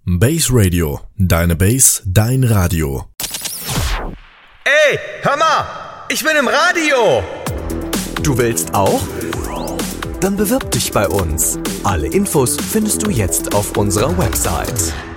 Base Radio, deine Base, dein Radio. Ey, hör mal, ich bin im Radio. Du willst auch? Dann bewirb dich bei uns. Alle Infos findest du jetzt auf unserer Website.